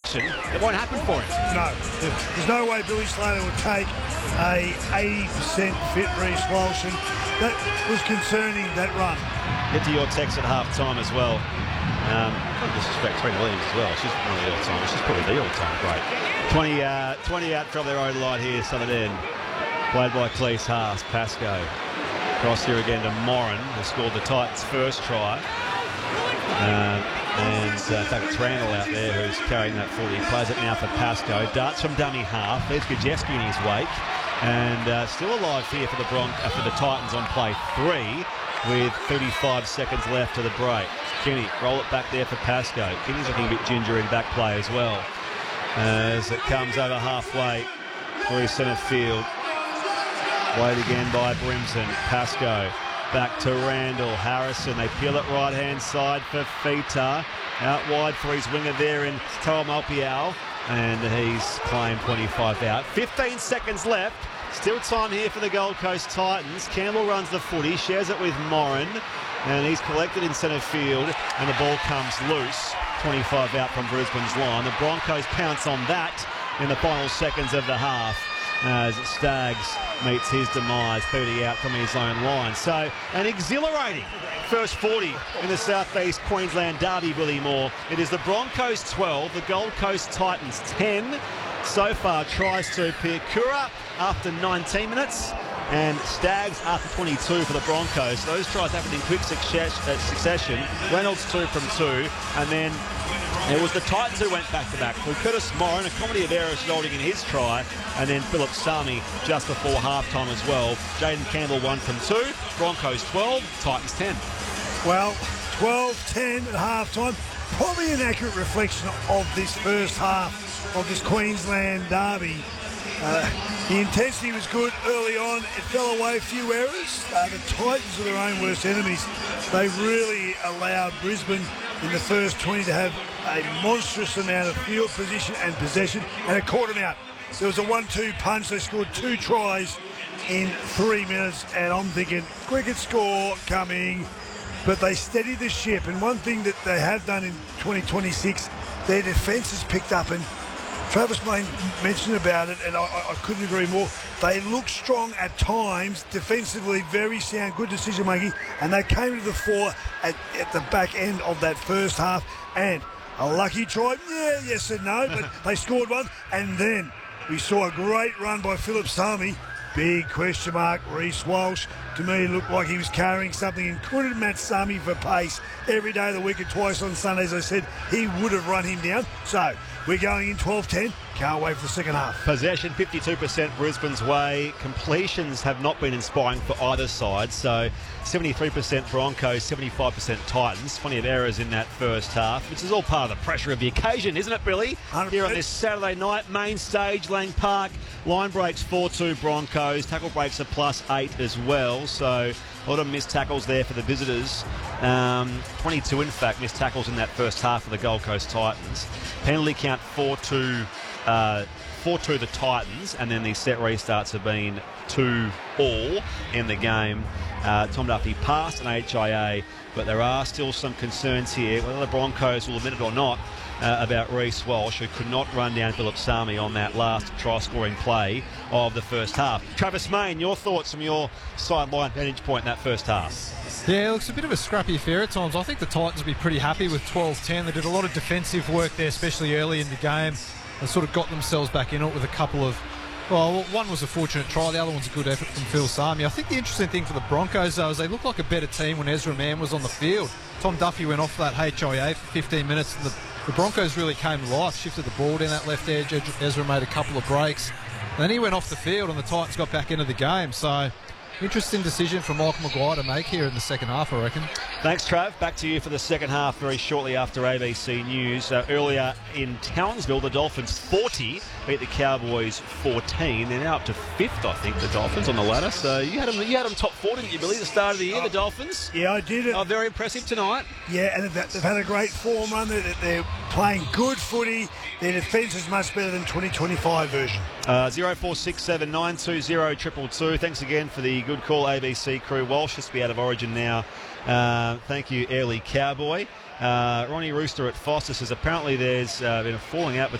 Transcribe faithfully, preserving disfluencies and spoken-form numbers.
direction, it won't happen for him. No, there's no way Billy Slater would take a eighty percent fit Reece Walsh, and that was concerning, that run. Get to your text at half-time as well. Um, don't disrespect Trina Williams as well. She's one of the all-timers. She's probably the all-time great. twenty, uh, twenty out from their own line here, Southern End. Played by Cleese Haas, Pascoe. Cross here again to Moran, who scored the Titans' first try. Um, and uh, David Randall out there, who's carrying that footy. He plays it now for Pascoe. Darts from dummy half. There's Gajewski in his wake. And uh, still alive here for the Bron uh, for the Titans on play three, with thirty-five seconds left to the break. Kenny, roll it back there for Pascoe. Kenny's looking a bit ginger in back play as well. As it comes over halfway through centre field. Played again by Brimson. Pascoe back to Randall. Harrison, they peel it right-hand side for Fita. Out wide for his winger there in Taumalpiao. And he's claimed twenty-five out. fifteen seconds left. Still time here for the Gold Coast Titans. Campbell runs the footy, shares it with Moran. And he's collected in centre field. And the ball comes loose. twenty-five out from Brisbane's line. The Broncos pounce on that in the final seconds of the half, as Staggs meets his demise, thirty out from his own line. So an exhilarating first forty in the South East Queensland Derby, Billy Moore. It is the Broncos twelve, the Gold Coast Titans ten. So far tries to Piakura after nineteen minutes, and Staggs after twenty-two for the Broncos. Those tries happened in quick succession. Reynolds two from two, and then it was the Titans who went back-to-back. With Curtis Moran, a comedy of errors resulting in his try, and then Philip Sami just before halftime as well. Jaden Campbell one from two. Broncos twelve, Titans ten. Well, twelve ten at halftime. Probably an accurate reflection of this first half of this Queensland derby. Uh, the intensity was good early on. It fell away, a few errors. Uh, the Titans are their own worst enemies. They really allowed Brisbane in the first twenty to have a monstrous amount of field position and possession, and it caught them out. There was a one two punch. They scored two tries in three minutes, and I'm thinking, cricket score coming. But they steadied the ship, and one thing that they have done in twenty twenty-six, their defence has picked up, and Travis Main mentioned about it, and I, I couldn't agree more. They look strong at times, defensively very sound, good decision making, and they came to the fore at, at the back end of that first half, and a lucky try, yeah, yes and no, but they scored one, and then we saw a great run by Philip Sami. Big question mark, Reece Walsh. To me, looked like he was carrying something, and couldn't Matt Sami for pace every day of the week and twice on Sundays. I said he would have run him down. So we're going in twelve ten. Can't wait for the second half. Possession fifty-two percent Brisbane's way. Completions have not been inspiring for either side. So seventy-three percent Broncos, seventy-five percent Titans. Plenty of errors in that first half, which is all part of the pressure of the occasion, isn't it, Billy? one hundred percent. Here on this Saturday night, main stage, Lang Park. Line breaks four two Broncos. Tackle breaks a plus eight as well. So a lot of missed tackles there for the visitors. Um, twenty-two, in fact, missed tackles in that first half for the Gold Coast Titans. Penalty count four two. Uh, four two the Titans, and then the set restarts have been two all in the game. Uh, Tom Duffy passed an H I A, but there are still some concerns here, whether the Broncos will admit it or not, uh, about Reece Walsh, who could not run down Philip Sami on that last try-scoring play of the first half. Travis Main, your thoughts from your sideline vantage point in that first half? Yeah, it looks a bit of a scrappy affair at times. I think the Titans will be pretty happy with twelve ten. They did a lot of defensive work there, especially early in the game. They sort of got themselves back in it with a couple of... Well, one was a fortunate try. The other one's a good effort from Phil Sami. I think the interesting thing for the Broncos, though, is they look like a better team when Ezra Mann was on the field. Tom Duffy went off that H I A for fifteen minutes, and the, the Broncos really came to life, shifted the ball down that left edge. Ezra made a couple of breaks. And then he went off the field, and the Titans got back into the game. So... interesting decision for Michael Maguire to make here in the second half, I reckon. Thanks, Trav. Back to you for the second half very shortly after A B C News. Uh, earlier in Townsville, the Dolphins forty beat the Cowboys fourteen. They're now up to fifth, I think, the Dolphins on the ladder. So you had them, you had them top four, didn't you, Billy, at the start of the year, oh, the Dolphins? Yeah, I did. Oh, very impressive tonight. Yeah, and they've, they've had a great form run. They're, they're playing good footy. Their defence is much better than twenty twenty-five version. Uh, zero four six seven nine two zero two two two. Thanks again for the good call, A B C crew. Walsh has to be out of Origin now. Uh, thank you, Early Cowboy. Uh, Ronnie Rooster at Foster says apparently there's uh, been a falling out between